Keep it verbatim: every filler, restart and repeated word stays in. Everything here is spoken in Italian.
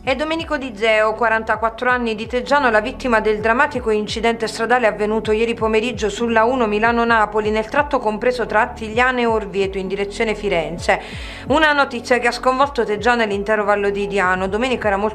È Domenico Di Zeo, quarantaquattro anni, di Teggiano, la vittima del drammatico incidente stradale avvenuto ieri pomeriggio sulla uno Milano-Napoli nel tratto compreso tra Attigliane e Orvieto in direzione Firenze. Una notizia che ha sconvolto Teggiano e l'intero Vallo di Diano. Domenico era molto